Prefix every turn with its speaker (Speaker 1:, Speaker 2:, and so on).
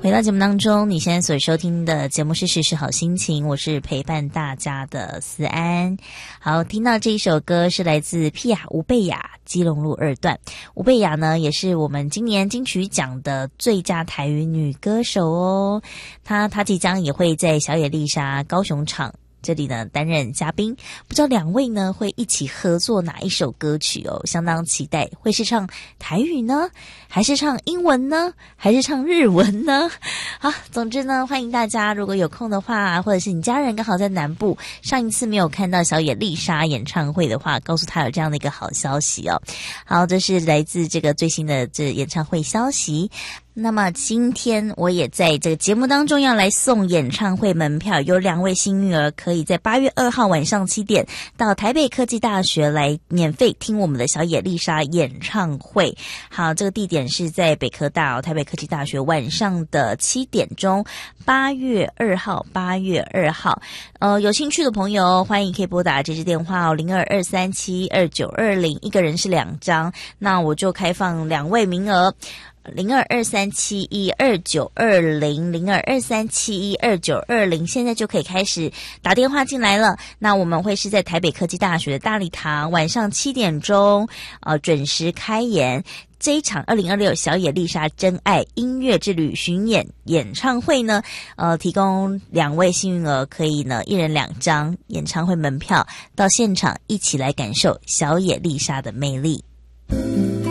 Speaker 1: 回到节目当中，你现在所收听的节目是时时好心情，我是陪伴大家的思安。好，听到这一首歌是来自皮亚吴贝雅基隆路2段。吴贝雅呢也是我们今年金曲奖的最佳台语女歌手哦，她即将也会在小野丽莎高雄场这里呢担任嘉宾，不知道两位呢会一起合作哪一首歌曲哦，相当期待，会是唱台语呢，还是唱英文呢，还是唱日文呢？好，总之呢，欢迎大家如果有空的话，或者是你家人刚好在南部，上一次没有看到小野丽莎演唱会的话，告诉他有这样的一个好消息哦。好，这是来自这个最新的这演唱会消息。那么今天我也在这个节目当中要来送演唱会门票，有2位幸运儿可以在8月2号晚上7点到台北科技大学来免费听我们的小野丽莎演唱会。好，这个地点是在北科大台北科技大学晚上的7点钟，8月2号。有兴趣的朋友欢迎可以拨打这支电话0223729220，一个人是2张，那我就开放2位名额。0223712920，0223712920，现在就可以开始打电话进来了。那我们会是在台北科技大学的大礼堂，晚上7点钟，准时开演。这一场2026小野丽莎真爱音乐之旅巡演演唱会呢，提供2位幸运儿可以呢一人2张演唱会门票，到现场一起来感受小野丽莎的魅力。